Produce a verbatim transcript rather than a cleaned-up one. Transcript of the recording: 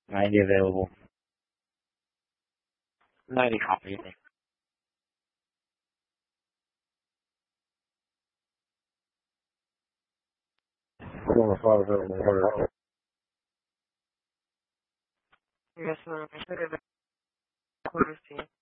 ninety available. ninety copy. One of five available. Yes, ma'am. I should have quarter C.